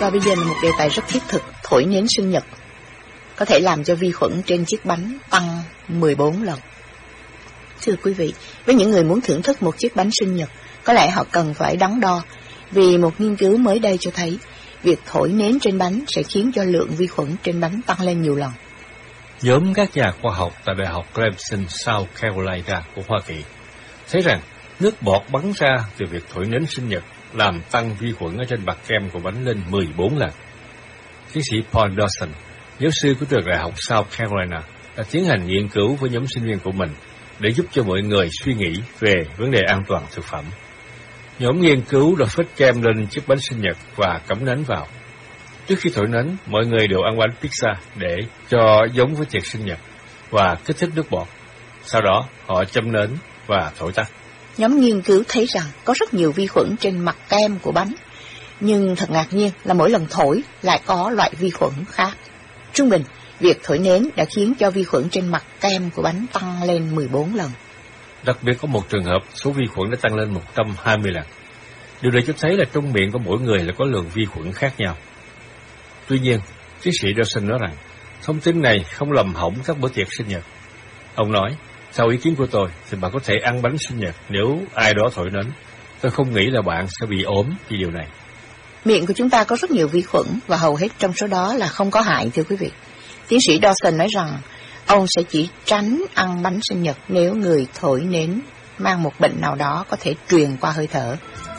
Và bây giờ là một đề tài rất thiết thực, thổi nến sinh nhật có thể làm cho vi khuẩn trên chiếc bánh tăng 14 lần. Thưa quý vị, với những người muốn thưởng thức một chiếc bánh sinh nhật, có lẽ họ cần phải đắn đo, vì một nghiên cứu mới đây cho thấy việc thổi nến trên bánh sẽ khiến cho lượng vi khuẩn trên bánh tăng lên nhiều lần. Nhóm các nhà khoa học tại Đại học Clemson, South Carolina của Hoa Kỳ thấy rằng nước bọt bắn ra từ việc thổi nến sinh nhật làm tăng vi khuẩn ở trên mặt kem của bánh lên 14 lần. Tiến sĩ Paul Dawson, giáo sư của trường Đại học South Carolina, đã tiến hành nghiên cứu với nhóm sinh viên của mình để giúp cho mọi người suy nghĩ về vấn đề an toàn thực phẩm. Nhóm nghiên cứu đã phết kem lên chiếc bánh sinh nhật và cắm nến vào. Trước khi thổi nến, mọi người đều ăn bánh pizza để cho giống với tiệc sinh nhật và kích thích nước bọt. Sau đó, họ châm nến và thổi tắt. Nhóm nghiên cứu thấy rằng có rất nhiều vi khuẩn trên mặt kem của bánh, nhưng thật ngạc nhiên là mỗi lần thổi lại có loại vi khuẩn khác. Trung bình, việc thổi nến đã khiến cho vi khuẩn trên mặt kem của bánh tăng lên 14 lần. Đặc biệt có một trường hợp, số vi khuẩn đã tăng lên 120 lần. Điều này cho thấy là trong miệng của mỗi người là có lượng vi khuẩn khác nhau. Tuy nhiên, tiến sĩ Dawson nói rằng, thông tin này không làm hỏng các bữa tiệc sinh nhật. Ông nói, theo ý kiến của tôi, thì bạn có thể ăn bánh sinh nhật nếu ai đó thổi nến. Tôi không nghĩ là bạn sẽ bị ốm vì điều này. Miệng của chúng ta có rất nhiều vi khuẩn và hầu hết trong số đó là không có hại, thưa quý vị. Tiến sĩ Dawson nói rằng, ông sẽ chỉ tránh ăn bánh sinh nhật nếu người thổi nến mang một bệnh nào đó có thể truyền qua hơi thở.